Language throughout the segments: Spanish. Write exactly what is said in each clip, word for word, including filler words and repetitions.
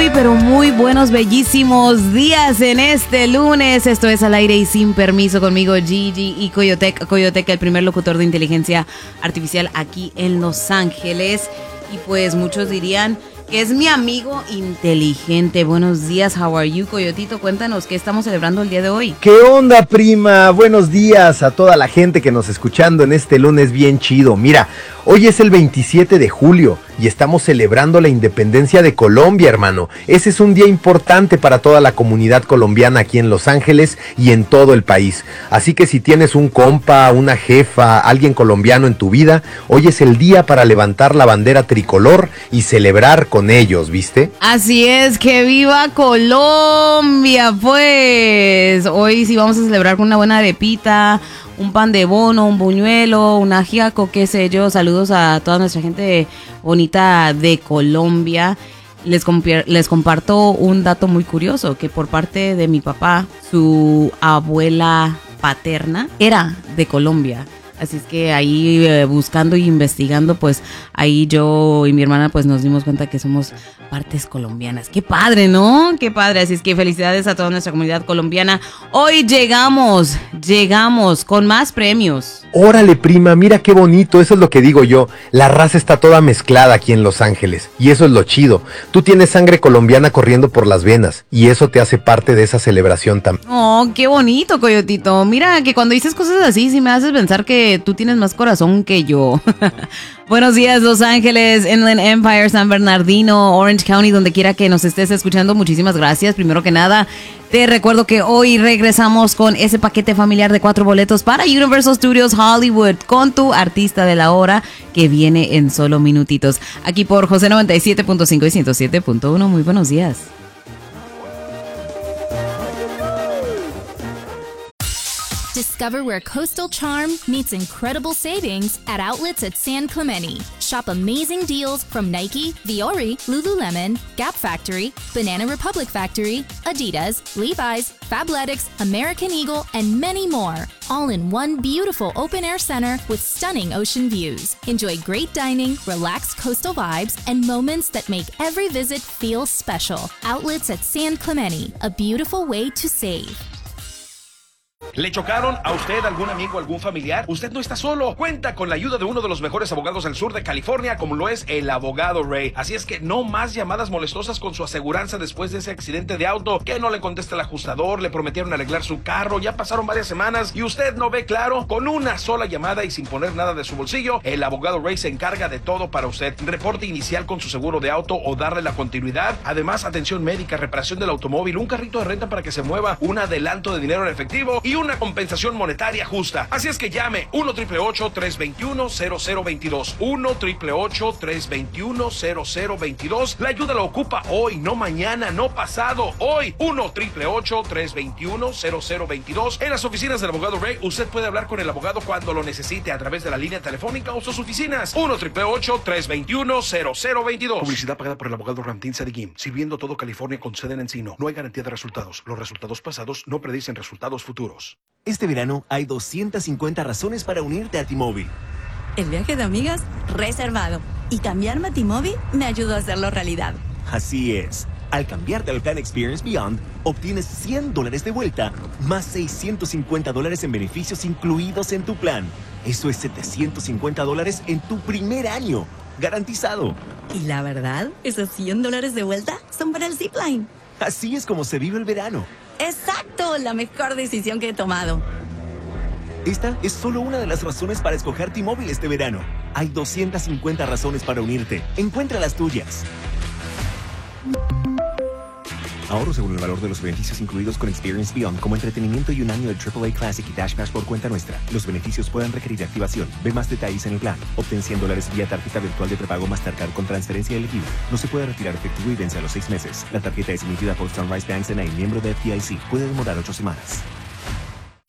muy, pero muy buenos, bellísimos días en este lunes. Esto es Al Aire y Sin Permiso conmigo, Gigi y Coyotec. Coyotec, el primer locutor de inteligencia artificial aquí en Los Ángeles. Y pues muchos dirían que es mi amigo inteligente. Buenos días, how are you, Coyotito? Cuéntanos, ¿qué estamos celebrando el día de hoy? ¿Qué onda, prima? Buenos días a toda la gente que nos escuchando en este lunes bien chido. Mira, hoy es el veintisiete de julio y estamos celebrando la independencia de Colombia, hermano. Ese es un día importante para toda la comunidad colombiana aquí en Los Ángeles y en todo el país. Así que si tienes un compa, una jefa, alguien colombiano en tu vida, hoy es el día para levantar la bandera tricolor y celebrar con ellos, ¿viste? Así es, que viva Colombia, pues. Hoy sí vamos a celebrar con una buena arepita, un pan de bono, un buñuelo, un ajiaco, qué sé yo. Saludos a toda nuestra gente bonita de Colombia. Les, comp- les comparto un dato muy curioso, que por parte de mi papá, su abuela paterna era de Colombia. Así es que ahí eh, buscando e investigando, pues ahí yo y mi hermana pues nos dimos cuenta que somos partes colombianas. ¡Qué padre!, ¿no? ¡Qué padre! Así es que felicidades a toda nuestra comunidad colombiana. Hoy llegamos, llegamos con más premios. Órale, prima, mira qué bonito, eso es lo que digo yo. La raza está toda mezclada aquí en Los Ángeles y eso es lo chido. Tú tienes sangre colombiana corriendo por las venas y eso te hace parte de esa celebración también. ¡Oh, qué bonito, Coyotito! Mira que cuando dices cosas así sí me haces pensar que tú tienes más corazón que yo. Buenos días, Los Ángeles, Inland Empire, San Bernardino, Orange County, donde quiera que nos estés escuchando. Muchísimas gracias. Primero que nada, te recuerdo que hoy regresamos con ese paquete familiar de cuatro boletos para Universal Studios Hollywood con tu artista de la hora que viene en solo minutitos. Aquí por José noventa y siete punto cinco y ciento siete punto uno. Muy buenos días. Discover where coastal charm meets incredible savings at outlets at San Clemente. Shop amazing deals from Nike, Viore, Lululemon, Gap Factory, Banana Republic Factory, Adidas, Levi's, Fabletics, American Eagle, and many more. All in one beautiful open-air center with stunning ocean views. Enjoy great dining, relaxed coastal vibes, and moments that make every visit feel special. Outlets at San Clemente, a beautiful way to save. ¿Le chocaron a usted, algún amigo, algún familiar? Usted no está solo. Cuenta con la ayuda de uno de los mejores abogados del sur de California, como lo es el abogado Ray. Así es que no más llamadas molestosas con su aseguranza después de ese accidente de auto, que no le contesta el ajustador, le prometieron arreglar su carro, ya pasaron varias semanas y usted no ve claro. Con una sola llamada y sin poner nada de su bolsillo, el abogado Ray se encarga de todo para usted. Reporte inicial con su seguro de auto o darle la continuidad. Además, atención médica, reparación del automóvil, un carrito de renta para que se mueva, un adelanto de dinero en efectivo y una compensación monetaria justa. Así es que llame uno ocho ocho ocho, tres dos uno, cero cero dos dos. uno ocho ocho ocho, tres dos uno, cero cero dos dos. La ayuda la ocupa hoy, no mañana, no pasado, hoy. uno ocho ocho ocho, tres dos uno, cero cero dos dos. En las oficinas del abogado Ray, usted puede hablar con el abogado cuando lo necesite a través de la línea telefónica o sus oficinas. uno ocho ocho ocho, tres dos uno, cero cero dos dos. Publicidad pagada por el abogado Ramtín Sadigim, sirviendo todo California con sede en Encino. No hay garantía de resultados. Los resultados pasados no predicen resultados futuros. Este verano hay doscientas cincuenta razones para unirte a T-Mobile. El viaje de amigas reservado. Y cambiarme a T-Mobile me ayudó a hacerlo realidad. Así es. Al cambiarte al plan Experience Beyond, obtienes cien dólares de vuelta, más seiscientos cincuenta dólares en beneficios incluidos en tu plan. Eso es setecientos cincuenta dólares en tu primer año. Garantizado. Y la verdad, esos cien dólares de vuelta son para el Zipline. Así es como se vive el verano. ¡Exacto! La mejor decisión que he tomado. Esta es solo una de las razones para escoger T-Mobile este verano. Hay doscientas cincuenta razones para unirte. Encuentra las tuyas. Ahorro según el valor de los beneficios incluidos con Experience Beyond, como entretenimiento y un año de triple A Classic y Dash Pass por cuenta nuestra. Los beneficios pueden requerir activación. Ve más detalles en el plan. Obtén cien dólares vía tarjeta virtual de prepago Mastercard con transferencia elegible. No se puede retirar efectivo y vence a los seis meses. La tarjeta es emitida por Sunrise Bank N A, miembro de F D I C. Puede demorar ocho semanas. Familia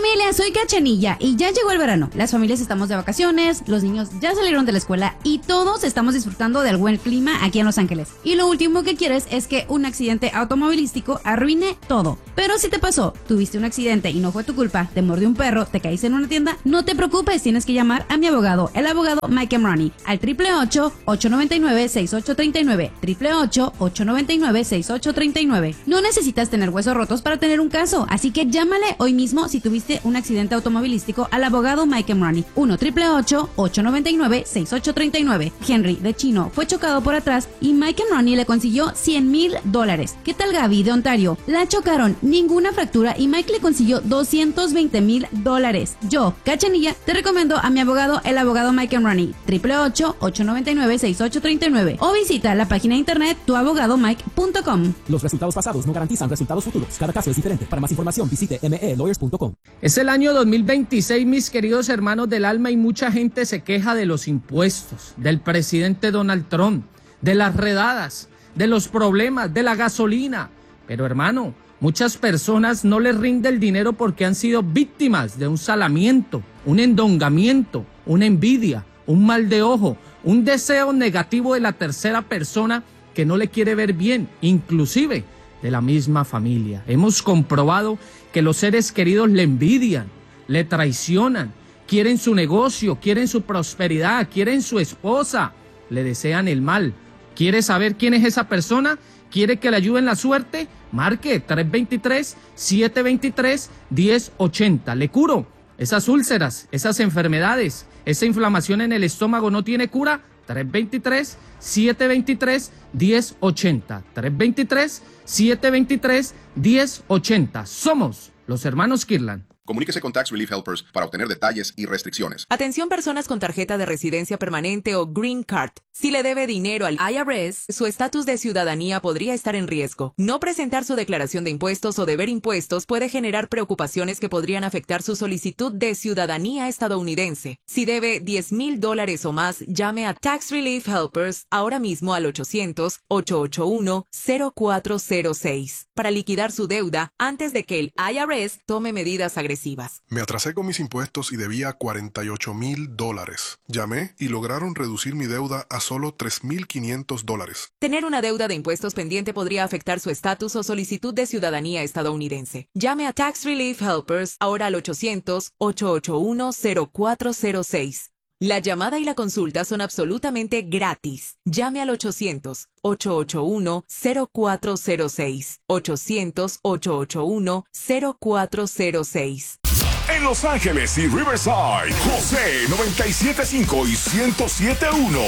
Familia, soy Cachanilla y ya llegó el verano. Las familias estamos de vacaciones, los niños ya salieron de la escuela y todos estamos disfrutando del buen clima aquí en Los Ángeles. Y lo último que quieres es que un accidente automovilístico arruine todo. Pero si te pasó, tuviste un accidente y no fue tu culpa, te mordió un perro, te caíste en una tienda, no te preocupes, tienes que llamar a mi abogado, el abogado Mike Emrani, al triple ocho, ocho nueve nueve, seis ocho tres nueve, triple ocho, ocho nueve nueve, seis ocho tres nueve. No necesitas tener huesos rotos para tener un caso, así que llámale hoy mismo si tuviste un accidente automovilístico al abogado Mike Emrani, uno triple ocho, ocho nueve nueve, seis ocho tres nueve. Henry de Chino fue chocado por atrás y Mike Emrani le consiguió cien mil dólares. ¿Qué tal Gaby de Ontario? La chocaron, ninguna fractura y Mike le consiguió doscientos veinte mil dólares. Yo, Cachanilla, te recomiendo a mi abogado, el abogado Mike Emrani, triple ocho, ocho nueve nueve, seis ocho tres nueve, o visita la página de internet tu abogado mike punto com. Los resultados pasados no garantizan resultados futuros. Cada caso es diferente. Para más información visite m e lawyers punto com. Es el año dos mil veintiséis, mis queridos hermanos del alma, y mucha gente se queja de los impuestos, del presidente Donald Trump, de las redadas, de los problemas, de la gasolina. Pero hermano, muchas personas no les rinde el dinero porque han sido víctimas de un salamiento, un endongamiento, una envidia, un mal de ojo, un deseo negativo de la tercera persona que no le quiere ver bien, inclusive de la misma familia. Hemos comprobado que los seres queridos le envidian, le traicionan, quieren su negocio, quieren su prosperidad, quieren su esposa, le desean el mal. ¿Quiere saber quién es esa persona? ¿Quiere que le ayuden la suerte? Marque tres dos tres, siete dos tres, uno cero ocho cero. Le curo esas úlceras, esas enfermedades, esa inflamación en el estómago no tiene cura. tres dos tres, siete dos tres, uno cero ocho cero. tres dos tres, siete dos tres, uno cero ocho cero. Somos los hermanos Kirlan. Comuníquese con Tax Relief Helpers para obtener detalles y restricciones. Atención personas con tarjeta de residencia permanente o Green Card. Si le debe dinero al I R S, su estatus de ciudadanía podría estar en riesgo. No presentar su declaración de impuestos o deber impuestos puede generar preocupaciones que podrían afectar su solicitud de ciudadanía estadounidense. Si debe diez mil dólares o más, llame a Tax Relief Helpers ahora mismo al ochocientos, ocho ocho uno, cero cuatro cero seis para liquidar su deuda antes de que el I R S tome medidas agresivas. Me atrasé con mis impuestos y debía cuarenta y ocho mil dólares. Llamé y lograron reducir mi deuda a solo tres mil quinientos dólares. Tener una deuda de impuestos pendiente podría afectar su estatus o solicitud de ciudadanía estadounidense. Llame a Tax Relief Helpers ahora al ochocientos, ocho ocho uno, cero cuatro cero seis. La llamada y la consulta son absolutamente gratis. Llame al ochocientos, ocho ocho uno, cero cuatro cero seis. ochocientos, ocho ocho uno, cero cuatro cero seis. En Los Ángeles y Riverside, José noventa y siete punto cinco y ciento siete punto uno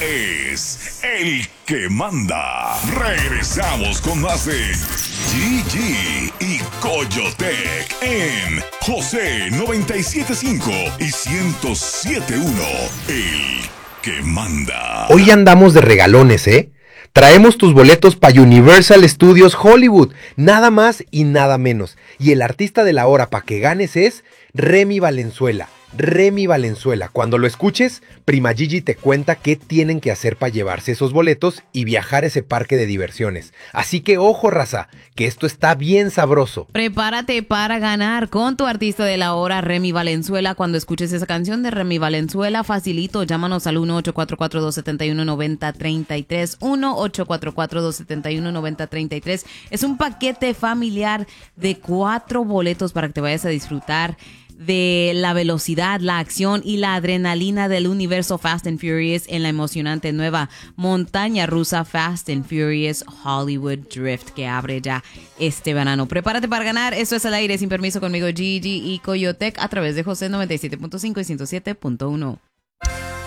es el que manda. Regresamos con más de G G y Coyotec en José noventa y siete punto cinco y ciento siete punto uno, el que manda. Hoy andamos de regalones, ¿eh? Traemos tus boletos para Universal Studios Hollywood, nada más y nada menos. Y el artista de la hora para que ganes es Remy Valenzuela. Remy Valenzuela. Cuando lo escuches, Prima Gigi te cuenta qué tienen que hacer para llevarse esos boletos y viajar a ese parque de diversiones. Así que ojo, raza, que esto está bien sabroso. Prepárate para ganar con tu artista de la hora, Remy Valenzuela. Cuando escuches esa canción de Remy Valenzuela, facilito, llámanos al uno ocho cuatro cuatro, dos siete uno, nueve cero tres tres. uno ocho cuatro cuatro, dos siete uno, nueve cero tres tres. Es un paquete familiar de cuatro boletos para que te vayas a disfrutar de la velocidad, la acción y la adrenalina del universo Fast and Furious en la emocionante nueva montaña rusa Fast and Furious Hollywood Drift que abre ya este verano. Prepárate para ganar. Esto es Al Aire Sin Permiso conmigo, Gigi y Coyotec, a través de José noventa y siete punto cinco y ciento siete punto uno.